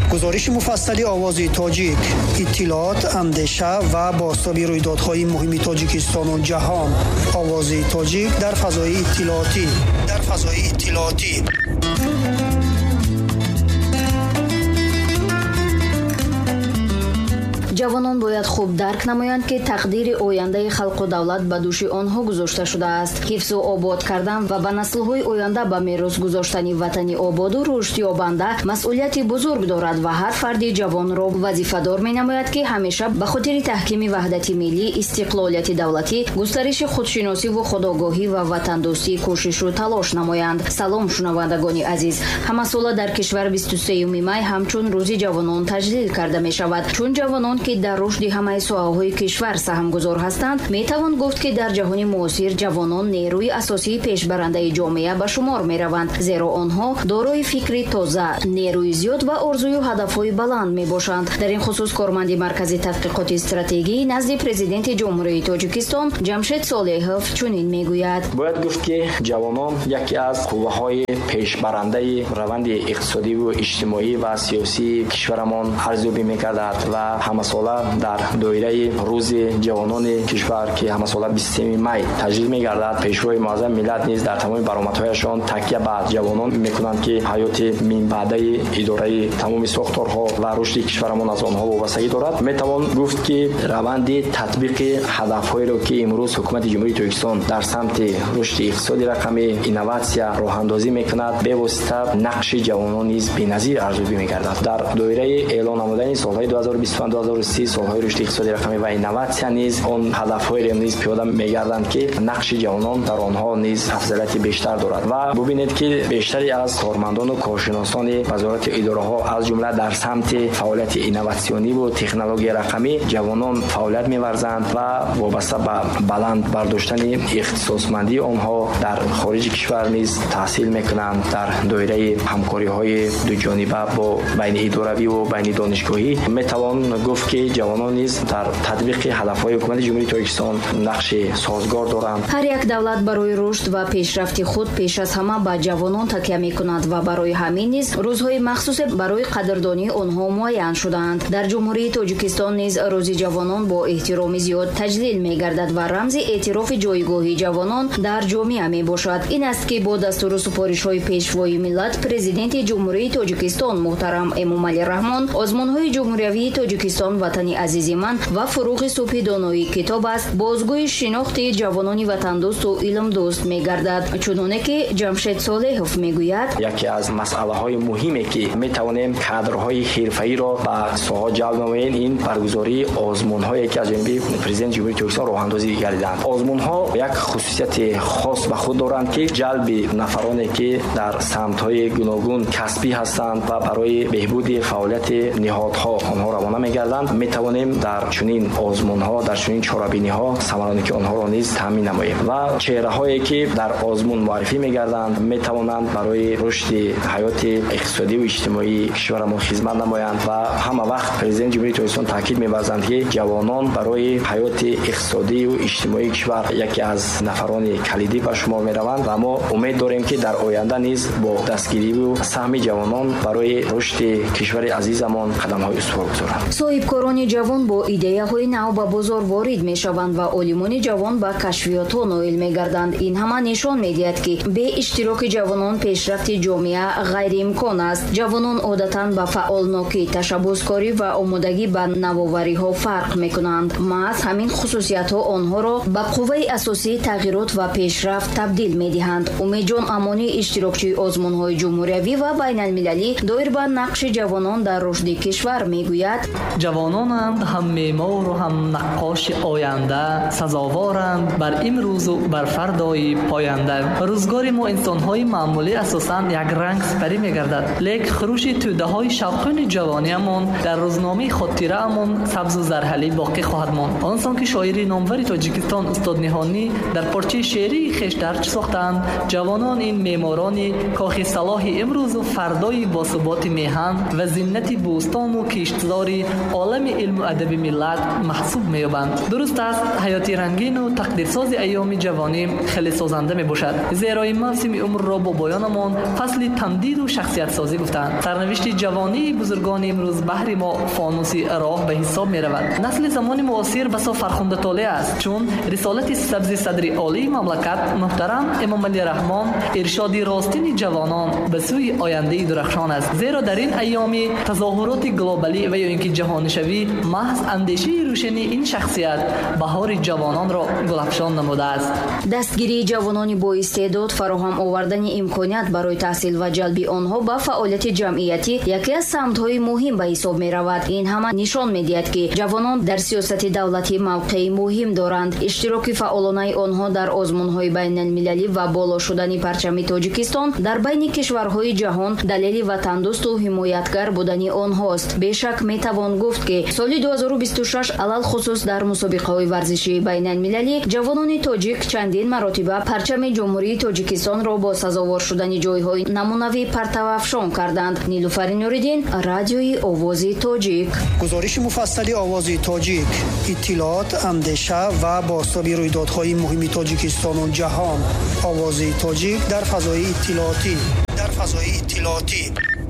گزارش مفصلی آواز تاجیک، اطلاعات، اندیشه و بازتاب رویدادهای مهم تاجیکستان و جهان. آواز تاجیک در فضای اطلاعاتی. جوانان باید خوب درک نمایند که تقدیر آینده خلق و دولت به دوش آنها گذاشته شده است. حفظ و آباد کردن و به نسل‌های آینده به میراث گذاشتن وطنی آباد و رشد یابنده مسئولیت بزرگ دارد و هر فرد جوان را وظیفه‌دار می‌نماید که همیشه به خاطر تحکیم وحدت ملی، استقلالیت دولتی، گسترش خودشناسی و خودآگاهی و وطندوستی کوشش و تلاش نمایند. سلام شنوندگان عزیز. همه ساله در کشور 23 می همچون روزی جوانان تجلیل کرده می‌شود. چون جوانان که در رشد همه ساحه‌های کشور سهمگذار هستند، میتوان گفت که در جهان معاصر جوانان نیروی اساسی پیشبرنده جامعه به شمار میروند، زیرا آنها دارای فکری تازه، نیروی زیاد و آرزوی و هدف‌های بلند میباشند. در این خصوص کارمند مرکز تحقیقات استراتژی نزد پرزیدنت جمهوری تاجیکستان جمشید صالحов چنین میگوید: باید گفت که جوانان یکی از قوه‌های پیشبرنده روند اقتصادی و اجتماعی و سیاسی کشورمان ارزیابی می‌گردد و همه ساله در دایره روز جوانان کشور که همه ساله 23 می تجلیل می‌گردد، پیشروی معظم ملت نیز در تمام برآمدهایشان تکیه بر جوانان می‌کنند که حیات من بعده اداره تمام ساختارها و رشد کشورمان از آنها وابستگی دارد. می‌توان گفت که روند تطبیق هدف‌هایی را که امروز حکومت جمهوری تاجیکستان در سمت رشد اقتصادی رقمی، اینواسیا راه اندازی می‌کند، به واسطه نقش جوانان نیز بی‌نظیر ارزیابی می‌گردد. در دایره اعلان نمودن سال‌های 2022-2030 سال‌های رشد اقتصادی رقمی و اینواسیا نیز آن هدف‌های را نیز پیاده می‌گردند که نقش جوانان در آنها نیز افضلیت بیشتر دارد و ببینید که بیشتری از کارمندان و کارشناسان وزارت اداره‌ها از جمله در سمت فعالیت اینواسیونی و تکنولوژی رقمی جوانان فعالیت می‌ورزند و وابسته به بلند برداشتن اختصاصمندی آنها در خارج کشور نیز تحصیل می‌کنند. در دایره همکاری‌های دو جانبه با بین اداروی و بین دانشگاهی می‌توان گفت که جوانان نیز در تطبیق هدف‌های حکومت جمهوری تاجیکستان نقش سازگار دارند. هر یک دولت برای رشد و پیشرفت خود پیش از همه به جوانان تکیه می‌کند و برای همین نیز روزهای مخصوص برای قدردانی آنها معین شدند. در جمهوری تاجیکستان نیز روز جوانان با احترام زیاد تجلیل می‌گردد و رمز اعتراف جایگاهی جوانان در جامعه میباشد. این است که با دستور و سفارش‌های پیشوای ملت پرزیدنت جمهوری تاجیکستان محترم امامعلی رحمان آزمون‌های جمهوری تاجیکستان وطنی عزیز من و فروغ صبح دانایی کتاب است بازگوی شناخت جوانان وطندوست و علم دوست می‌گردد. چنانه که جمشید صالحов میگوید: یکی از مسئله‌های مهمی که می‌توانیم کادرهای حرفه‌ای را به ساحه جلب نماییم این برگزاری آزمون‌هایی که از جانب پرزیدنت جمهوری تاجیکستان راه اندازی گردیدند. آزمون‌ها یک خصوصیت خاص به خود دارند که جلب نفرانی که در سمت‌های گوناگون کسبی هستند و برای بهبود فعالیت نهادها آنها روانه می‌گردند. می‌توانیم در چنین آزمون‌ها، در چنین چاره‌بینی‌ها سمرانگی آنها را نیز تامین نماییم و چهره‌هایی که در آزمون معرفی می‌گردند می‌توانند برای رشد حیات اقتصادی و اجتماعی کشورمان خدمت نمایند و همه وقت پرزیدنت جمهوری تاجیکستان تاکید می‌ورزند که جوانان برای حیات اقتصادی و اجتماعی کشور یکی از نفران کلیدی به شمار می‌روند و ما امید داریم که در آینده نیز با دستگیری و سهم جوانان برای رشد کشور عزیزمان قدم‌های استوار گذارند. صاحبکاران جوان با ایده‌های نو به بازار وارد می‌شوند و عالمان جوان به کشفیات‌ها نائل می‌گردند. این همه نشان می‌دهد که به اشتراک جوانان پیشرفت جامعه غیر امکان است. جوانان عادتاً به فعالناکی، تشبثکاری و آمادگی به نوآوری‌ها فرق می‌کنند. محض همین خصوصیت‌ها آنها را به قوه اساسی تغییرات و پیشرفت تبدیل می‌دهند. امید جان امانی اشتراکچی آزمون‌های جمهوری و بین‌المللی دایر به نقش جوانان در رشد کشور می‌گوید: جوانانند هم معمار و هم نقاش آینده، سزاوارند بر امروز و بر فردای پاینده. روزگار ما انسان‌های معمولی اساساً یک رنگ سپری می‌گردد، لیک خروش توده‌های شوقان جوانیمان در روزنامه خاطره‌مان سبز و زرهلی باقی خواهد ماند. آنسان که شاعری نامور تاجیکستان استاد نهانی در پارچه شعری خویش درج ساختند: جوانان این معماران کاخ صلاح امروز و فردای باثبات میهن و زینت بوستان و کشتزاری عالم عالم علم و ادب ملت محسوب می‌یابند. درست است حیاتی رنگین و تقدیرساز ایام جوانی خیلی سازنده میباشد، زیرا این موسم عمر را با بایانمان فصل تمدید و شخصیت سازی گفتند. سرنوشت جوانی بزرگان امروز بهر ما فانوسی راه به حساب می‌رود. نسل زمان معاصر بسا فرخنده طالع است، چون رسالت سبز صدر عالی مملکت محترم امام علی رحمان ارشاد راستین جوانان به سوی آینده درخشان است، زیرا در این ایام تظاهرات گلوبالی و یا اینکه جهانی شوی محض اندیشه روشنی این شخصیت بهار جوانان را گلفشان نموده است. دستگیری جوانان با استعداد، فراهم آوردن امکانات برای تحصیل و جلب آنها به فعالیت جمعیتی یکی از سمت‌های مهم به حساب می‌رود. این همه نشان می‌دهد که جوانان در سیاست دولتی موقعی مهم دارند. اشتراک فعالانه آنها در آزمون‌های بین‌المللی و بالا شدن پرچم تاجیکستان در بین کشورهای جهان دلیل وطندوست و حمایتگر بودن آنهاست. بیشک میتوان گفت که سال 2026 علل خصوص در مسابقه‌های ورزشی بین‌المللی جوانان تاجیک چندین مراتبه پرچم جمهوری تاجیکستان را با سزاوار شدن جای‌های نمونوی پرتوافشان کردند. نیلوفر نوریدین، رادیوی آوازی تاجیک. گزارش مفصل آوازی تاجیک، اطلاعات، اندیشه و بازتاب رویدادهای مهم تاجیکستان و جهان. آوازی تاجیک در فضای اطلاعاتی.